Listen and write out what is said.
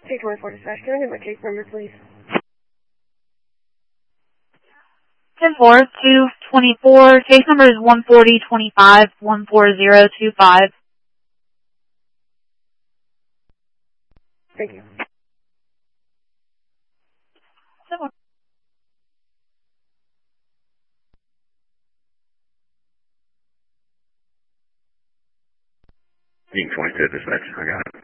K24 dispatch, can I get my case number, please? 10-4-224. Case number is 14025-14025. Thank you. Team 22 dispatch, I got it.